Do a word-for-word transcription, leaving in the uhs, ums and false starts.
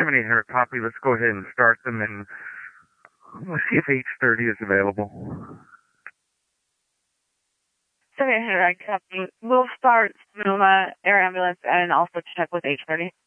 seventy-eight hundred copy. Let's go ahead and start them, and let's see if H thirty is available. seventy-eight hundred copy. We'll start Sonoma Air Ambulance and also check with H thirty.